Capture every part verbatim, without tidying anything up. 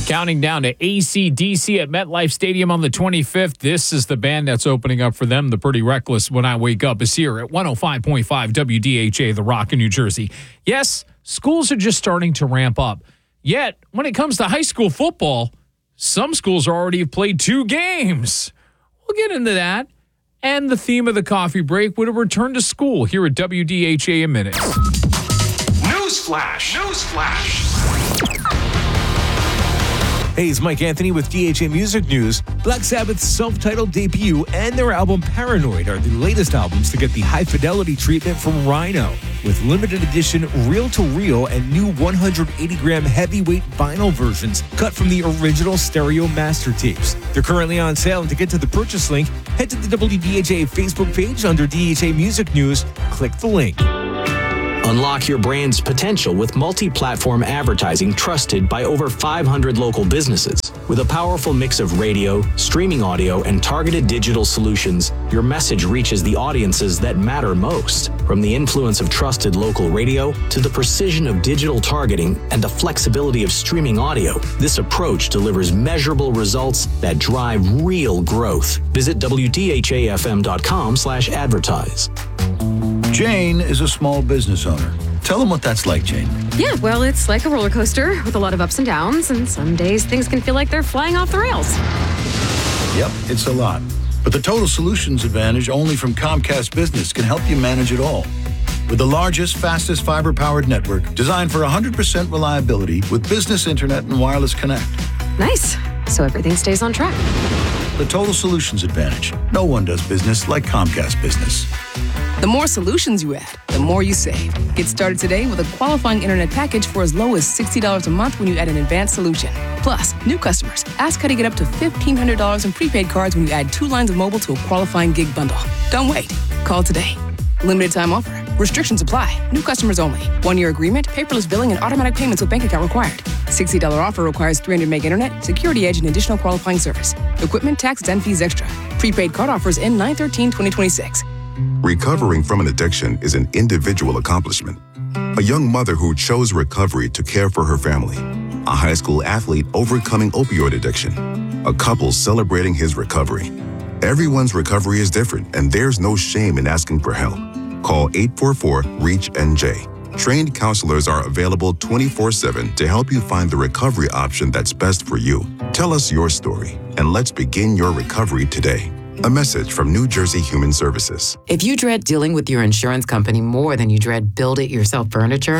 Counting down to A C D C at MetLife Stadium on the twenty-fifth. This is the band that's opening up for them. The Pretty Reckless When I Wake Up is here at one oh five point five W D H A, The Rock in New Jersey. Yes, schools are just starting to ramp up. Yet, when it comes to high school football, some schools already have played two games. We'll get into that. And the theme of the coffee break would have returned to school here at W D H A in minutes. Newsflash! Newsflash! Hey, it's Mike Anthony with D H A Music News. Black Sabbath's self-titled debut and their album Paranoid are the latest albums to get the high-fidelity treatment from Rhino, with limited edition reel-to-reel and new one hundred eighty gram heavyweight vinyl versions cut from the original stereo master tapes. They're currently on sale, and to get to the purchase link, head to the W D H A Facebook page under D H A Music News. Click the link. Unlock your brand's potential with multi-platform advertising trusted by over five hundred local businesses. With a powerful mix of radio, streaming audio, and targeted digital solutions, your message reaches the audiences that matter most. From the influence of trusted local radio to the precision of digital targeting and the flexibility of streaming audio, this approach delivers measurable results that drive real growth. Visit W D H A F M dot com slash advertise. Jane is a small business owner. Tell them what that's like, Jane. Yeah, well, it's like a roller coaster with a lot of ups and downs, and some days things can feel like they're flying off the rails. Yep, it's a lot. But the Total Solutions Advantage only from Comcast Business can help you manage it all. With the largest, fastest fiber-powered network designed for one hundred percent reliability with business internet and wireless connect. Nice. So everything stays on track. The Total Solutions Advantage. No one does business like Comcast Business. The more solutions you add, the more you save. Get started today with a qualifying internet package for as low as sixty dollars a month when you add an advanced solution. Plus, new customers, ask how to get up to fifteen hundred dollars in prepaid cards when you add two lines of mobile to a qualifying gig bundle. Don't wait. Call today. Limited time offer. Restrictions apply. New customers only. One-year agreement, paperless billing, and automatic payments with bank account required. sixty dollars offer requires three hundred meg internet, security edge, and additional qualifying service. Equipment, tax, and fees extra. Prepaid card offers end nine thirteen twenty twenty-six. Recovering from an addiction is an individual accomplishment. A young mother who chose recovery to care for her family. A high school athlete overcoming opioid addiction. A couple celebrating his recovery. Everyone's recovery is different, and there's no shame in asking for help. Call eight four four, REACH N J. Trained counselors are available twenty-four seven to help you find the recovery option that's best for you. Tell us your story, and let's begin your recovery today. A message from New Jersey Human Services. If you dread dealing with your insurance company more than you dread build-it-yourself furniture,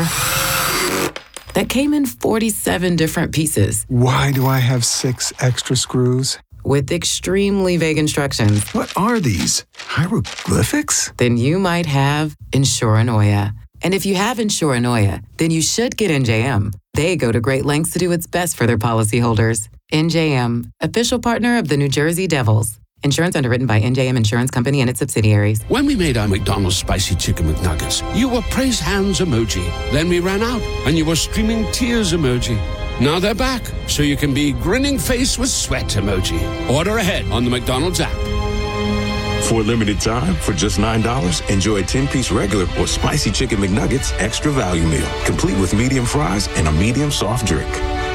that came in forty-seven different pieces. Why do I have six extra screws? With extremely vague instructions. What are these? Hieroglyphics? Then you might have Insuranoia. And if you have Insuranoia, then you should get N J M. They go to great lengths to do what's best for their policyholders. N J M, official partner of the New Jersey Devils. Insurance underwritten by N J M Insurance Company and its subsidiaries. When we made our McDonald's Spicy Chicken McNuggets, you were praise hands emoji. Then we ran out, and you were streaming tears emoji. Now they're back, so you can be grinning face with sweat emoji. Order ahead on the McDonald's app. For a limited time, for just nine dollars, enjoy a ten-piece regular or Spicy Chicken McNuggets extra value meal, complete with medium fries and a medium soft drink.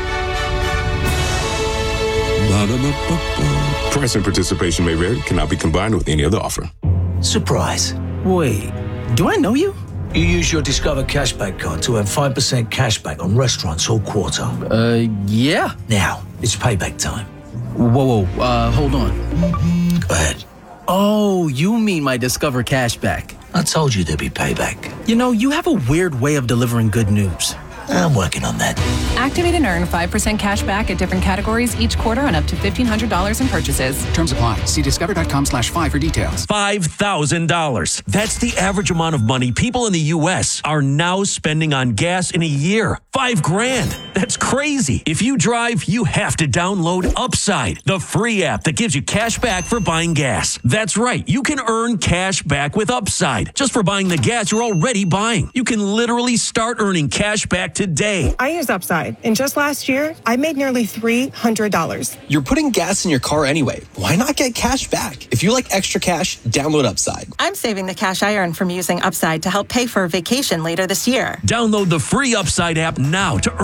Price and participation may vary, cannot be combined with any other offer. Surprise. Wait, do I know you? You use your Discover Cashback card to earn five percent cashback on restaurants all quarter. Uh, yeah. Now, it's payback time. Whoa, whoa, uh, hold on. Go ahead. Oh, you mean my Discover Cashback. I told you there'd be payback. You know, you have a weird way of delivering good news. I'm working on that. Activate and earn five percent cash back at different categories each quarter on up to fifteen hundred dollars in purchases. Terms apply. See discover.com slash five for details. five thousand dollars. That's the average amount of money people in the U S are now spending on gas in a year. Five grand. That's crazy. If you drive, you have to download Upside, the free app that gives you cash back for buying gas. That's right. You can earn cash back with Upside just for buying the gas you're already buying. You can literally start earning cash back today. I use Upside, and just last year, I made nearly three hundred dollars. You're putting gas in your car anyway. Why not get cash back? If you like extra cash, download Upside. I'm saving the cash I earn from using Upside to help pay for a vacation later this year. Download the free Upside app now to earn cash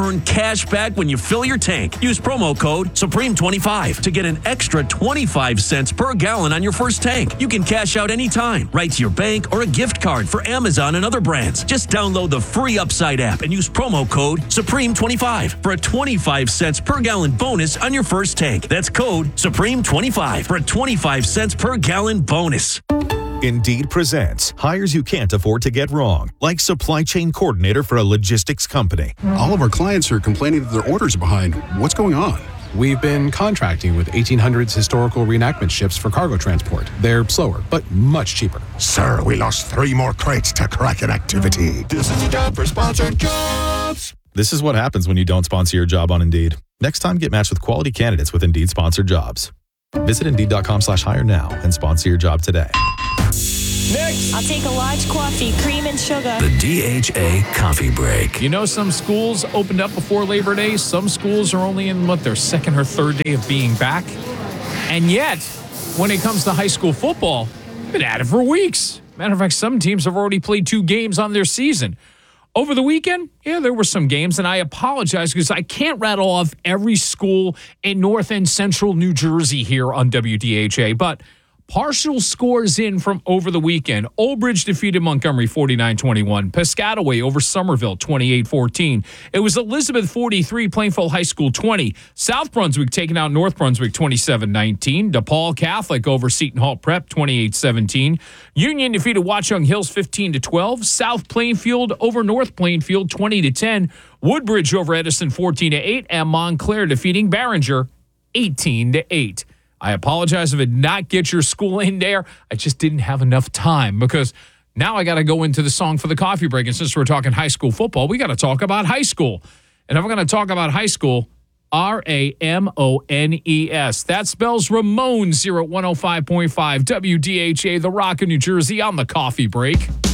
cash back when you fill your tank. Use promo code Supreme twenty-five to get an extra twenty-five cents per gallon on your first tank. You can cash out anytime, right to your bank or a gift card for Amazon and other brands. Just download the free Upside app and use promo code Supreme twenty-five for a twenty-five cents per gallon bonus on your first tank. That's code Supreme twenty-five for a twenty-five cents per gallon bonus. Indeed presents hires you can't afford to get wrong, like supply chain coordinator for a logistics company. All of our clients are complaining that their orders are behind. What's going on? We've been contracting with eighteen hundreds historical reenactment ships for cargo transport. They're slower, but much cheaper. Sir, we lost three more crates to Kraken activity. This is a job for sponsored jobs. This is what happens when you don't sponsor your job on Indeed. Next time, get matched with quality candidates with Indeed sponsored jobs. Visit Indeed.com slash hire now and sponsor your job today. Next. I'll take a large coffee, cream and sugar. The D H A Coffee Break. You know, some schools opened up before Labor Day. Some schools are only in, what, their second or third day of being back. And yet, when it comes to high school football, they've been at it for weeks. Matter of fact, some teams have already played two games on their season. Over the weekend, yeah, there were some games, and I apologize because I can't rattle off every school in North and Central New Jersey here on W D H A, but partial scores in from over the weekend. Old Bridge defeated Montgomery forty-nine twenty-one. Piscataway over Somerville twenty-eight fourteen. It was Elizabeth forty-three, Plainfield High School twenty. South Brunswick taking out North Brunswick twenty-seven nineteen. DePaul Catholic over Seton Hall Prep twenty-eight seventeen. Union defeated Watchung Hills fifteen to twelve. South Plainfield over North Plainfield twenty to ten. Woodbridge over Edison fourteen to eight. And Montclair defeating Barringer eighteen to eight. I apologize if I did not get your school in there. I just didn't have enough time because now I got to go into the song for the coffee break. And since we're talking high school football, we got to talk about high school. And if I'm going to talk about high school, R A M O N E S. That spells Ramones here at one oh five point five W D H A, The Rock in New Jersey on the coffee break.